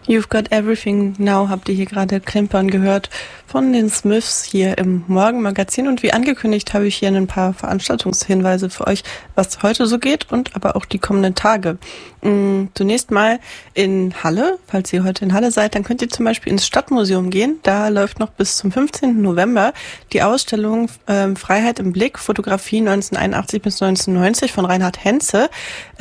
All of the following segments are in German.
You've Got Everything Now habt ihr hier gerade klimpern gehört von den Smiths hier im Morgenmagazin. Und wie angekündigt habe ich hier ein paar Veranstaltungshinweise für euch, was heute so geht und aber auch die kommenden Tage. Zunächst mal in Halle. Falls ihr heute in Halle seid, dann könnt ihr zum Beispiel ins Stadtmuseum gehen. Da läuft noch bis zum 15. November die Ausstellung Freiheit im Blick, Fotografie 1981 bis 1990 von Reinhard Henze.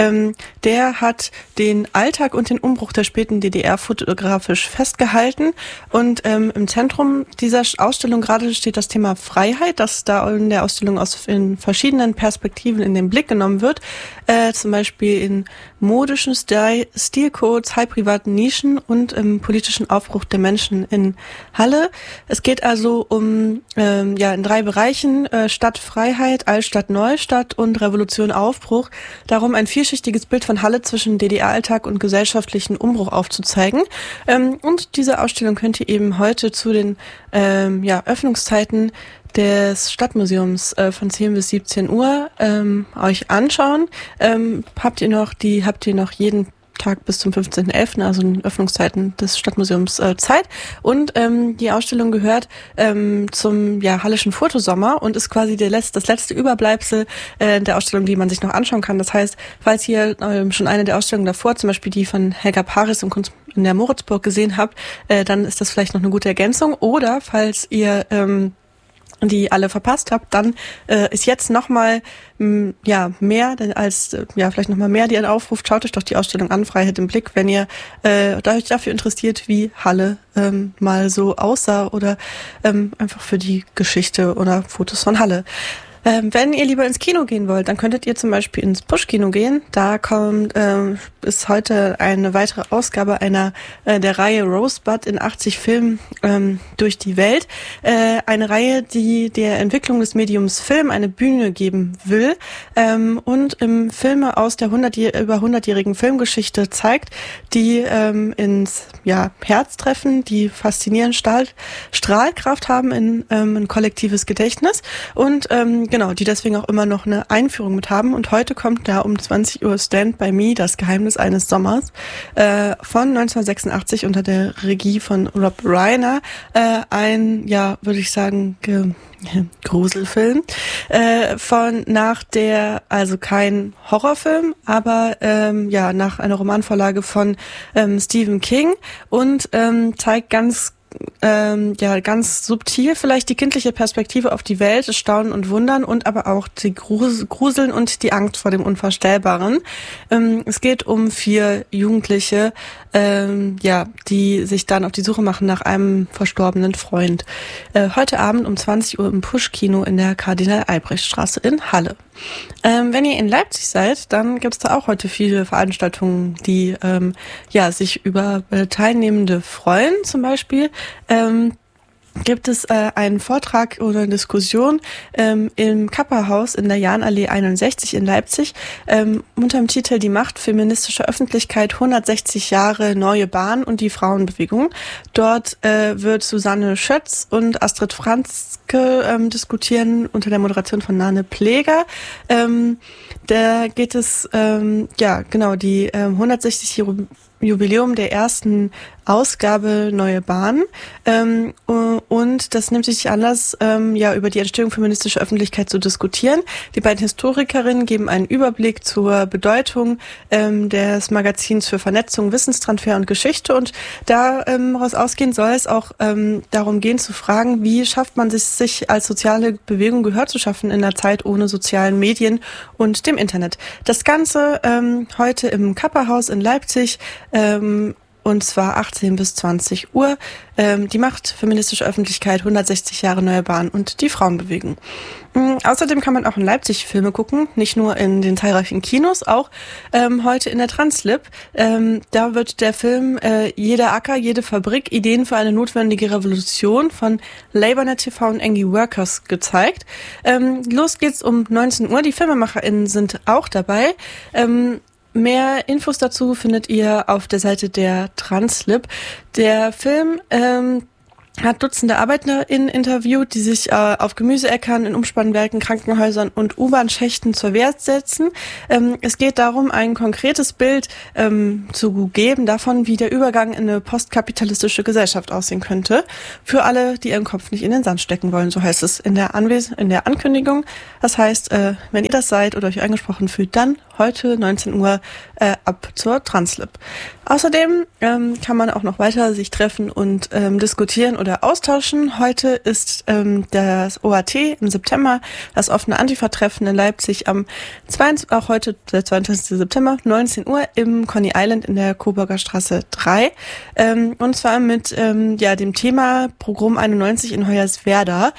Der hat den Alltag und den Umbruch der späten DDR fotografisch festgehalten. Und im Zentrum dieser Ausstellung gerade steht das Thema Freiheit, das da in der Ausstellung in verschiedenen Perspektiven in den Blick genommen wird. Zum Beispiel in modischen Stilcodes, halb privaten Nischen und im politischen Aufbruch der Menschen in Halle. Es geht also um in 3 Bereichen: Stadt Freiheit, Altstadt Neustadt und Revolution Aufbruch. Darum ein vielschichtiges Bild von Halle zwischen DDR-Alltag und gesellschaftlichen Umbruch aufzuzeigen. Und diese Ausstellung könnt ihr eben heute zu den Öffnungszeiten des Stadtmuseums von 10 bis 17 Uhr euch anschauen. Habt ihr noch jeden Tag bis zum 15.11., also in Öffnungszeiten des Stadtmuseums Zeit. Und die Ausstellung gehört zum Hallischen Fotosommer und ist quasi das letzte Überbleibsel der Ausstellung, die man sich noch anschauen kann. Das heißt, falls ihr schon eine der Ausstellungen davor, zum Beispiel die von Helga Paris im Kunst in der Moritzburg gesehen habt, dann ist das vielleicht noch eine gute Ergänzung. Oder falls ihr die alle verpasst habt, dann ist jetzt nochmal mehr als vielleicht nochmal mehr die Aufruf. Schaut euch doch die Ausstellung an, Freiheit im Blick, wenn ihr euch dafür interessiert, wie Halle mal so aussah oder einfach für die Geschichte oder Fotos von Halle. Wenn ihr lieber ins Kino gehen wollt, dann könntet ihr zum Beispiel ins Push-Kino gehen. Da ist heute eine weitere Ausgabe der Reihe Rosebud in 80 Filmen durch die Welt. Eine Reihe, die der Entwicklung des Mediums Film eine Bühne geben will und Filme aus der über 100-jährigen Filmgeschichte zeigt, die ins Herz treffen, die faszinierend Strahlkraft haben in ein kollektives Gedächtnis und die deswegen auch immer noch eine Einführung mit haben. Und heute kommt da um 20 Uhr Stand By Me, das Geheimnis eines Sommers, von 1986 unter der Regie von Rob Reiner. Würde ich sagen, Gruselfilm. Also kein Horrorfilm, aber nach einer Romanvorlage von Stephen King und zeigt ganz subtil vielleicht die kindliche Perspektive auf die Welt, das Staunen und Wundern und aber auch die Gruseln und die Angst vor dem Unvorstellbaren. Es geht um 4 Jugendliche, die sich dann auf die Suche machen nach einem verstorbenen Freund. Heute Abend um 20 Uhr im Push-Kino in der Kardinal-Albrecht-Straße in Halle. Wenn ihr in Leipzig seid, dann gibt's da auch heute viele Veranstaltungen, die sich über Teilnehmende freuen. Zum Beispiel gibt es einen Vortrag oder eine Diskussion im Kappa-Haus in der Jahnallee 61 in Leipzig unter dem Titel Die Macht feministischer Öffentlichkeit 160 Jahre neue Bahn und die Frauenbewegung. Dort wird Susanne Schötz und Astrid Franzke diskutieren unter der Moderation von Nane Pleger. Da geht es die 160 Jubiläum der ersten Ausgabe Neue Bahn und das nimmt sich Anlass, über die Entstehung feministischer Öffentlichkeit zu diskutieren. Die beiden Historikerinnen geben einen Überblick zur Bedeutung des Magazins für Vernetzung, Wissenstransfer und Geschichte und daraus ausgehend soll es auch darum gehen zu fragen, wie schafft man sich als soziale Bewegung Gehör zu schaffen in einer Zeit ohne sozialen Medien und dem Internet. Das Ganze heute im Kappa-Haus in Leipzig, und zwar 18 bis 20 Uhr. Die Macht feministische Öffentlichkeit, 160 Jahre Neue Bahn und die Frauenbewegung. Außerdem kann man auch in Leipzig Filme gucken, nicht nur in den zahlreichen Kinos, auch heute in der Translib. Da wird der Film Jeder Acker, jede Fabrik, Ideen für eine notwendige Revolution von LabourNet TV und Angry Workers gezeigt. Los geht's um 19 Uhr. Die FilmemacherInnen sind auch dabei. Mehr Infos dazu findet ihr auf der Seite der Translib. Der Film hat Dutzende ArbeiterInnen interviewt, die sich auf Gemüseäckern, in Umspannwerken, Krankenhäusern und U-Bahn-Schächten zur Wehr setzen. Es geht darum, ein konkretes Bild zu geben davon, wie der Übergang in eine postkapitalistische Gesellschaft aussehen könnte. Für alle, die ihren Kopf nicht in den Sand stecken wollen, so heißt es in der Ankündigung. Das heißt, wenn ihr das seid oder euch angesprochen fühlt, dann heute 19 Uhr ab zur Translib. Außerdem kann man auch noch weiter sich treffen und diskutieren oder austauschen. Heute ist das OAT im September, das offene Antifa-Treffen in Leipzig auch heute, der 22. September, 19 Uhr im Coney Island in der Coburger Straße 3. Und zwar mit dem Thema Pogrom 91 in Hoyerswerda.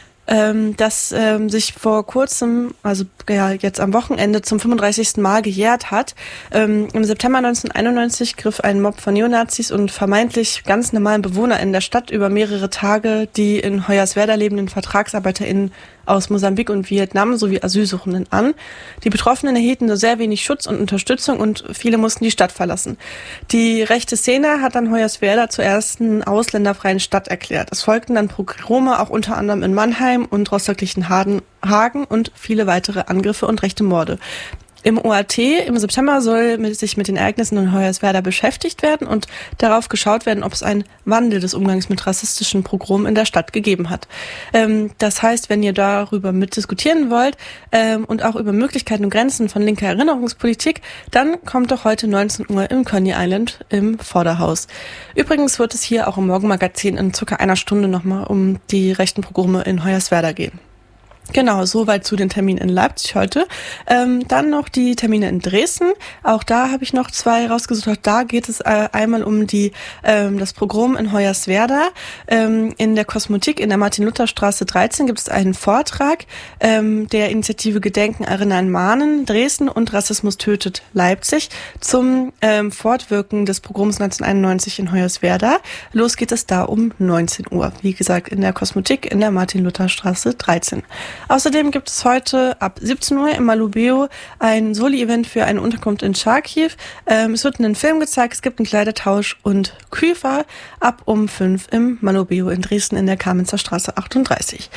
Das sich vor kurzem, also jetzt am Wochenende zum 35. Mal gejährt hat. Im September 1991 griff ein Mob von Neonazis und vermeintlich ganz normalen Bewohner in der Stadt über mehrere Tage die in Hoyerswerda lebenden VertragsarbeiterInnen aus Mosambik und Vietnam sowie Asylsuchenden an. Die Betroffenen erhielten nur sehr wenig Schutz und Unterstützung und viele mussten die Stadt verlassen. Die rechte Szene hat dann Hoyerswerda zur ersten ausländerfreien Stadt erklärt. Es folgten dann Pogrome, auch unter anderem in Mannheim und Rostock-Lichtenhagen und viele weitere Angriffe und rechte Morde. Im OAT im September soll sich mit den Ereignissen in Hoyerswerda beschäftigt werden und darauf geschaut werden, ob es einen Wandel des Umgangs mit rassistischen Pogromen in der Stadt gegeben hat. Das heißt, wenn ihr darüber mitdiskutieren wollt und auch über Möglichkeiten und Grenzen von linker Erinnerungspolitik, dann kommt doch heute 19 Uhr im Coney Island im Vorderhaus. Übrigens wird es hier auch im Morgenmagazin in circa einer Stunde nochmal um die rechten Pogrome in Hoyerswerda gehen. Genau, soweit zu den Terminen in Leipzig heute. Dann noch die Termine in Dresden. Auch da habe ich noch 2 rausgesucht. Auch da geht es einmal um das Pogrom in Hoyerswerda. In der Kosmotik in der Martin-Luther-Straße 13 gibt es einen Vortrag der Initiative Gedenken, Erinnern, Mahnen, Dresden und Rassismus tötet Leipzig zum Fortwirken des Pogroms 1991 in Hoyerswerda. Los geht es da um 19 Uhr. Wie gesagt, in der Kosmotik in der Martin-Luther-Straße 13. Außerdem gibt es heute ab 17 Uhr im Malubeo ein Soli-Event für eine Unterkunft in Charkiw. Es wird einen Film gezeigt, es gibt einen Kleidertausch und Küfer ab um 5 im Malubeo in Dresden in der Kamenzer Straße 38.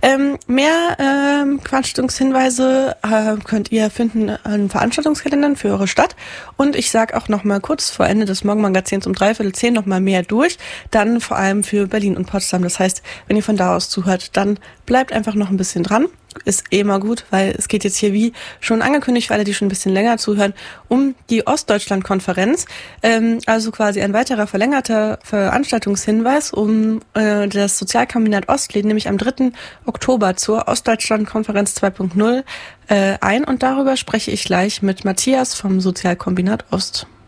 Mehr Veranstaltungshinweise könnt ihr finden an Veranstaltungskalendern für eure Stadt. Und ich sage auch noch mal kurz vor Ende des Morgenmagazins um 9:45 noch mal mehr durch. Dann vor allem für Berlin und Potsdam. Das heißt, wenn ihr von da aus zuhört, dann bleibt einfach noch ein bisschen dran. Ist immer gut, weil es geht jetzt hier, wie schon angekündigt, für alle, die schon ein bisschen länger zuhören, um die Ostdeutschland-Konferenz. Also quasi ein weiterer verlängerter Veranstaltungshinweis um das Sozialkombinat Ost lädt nämlich am 3. Oktober zur Ostdeutschland-Konferenz 2.0 ein. Und darüber spreche ich gleich mit Matthias vom Sozialkombinat Ost.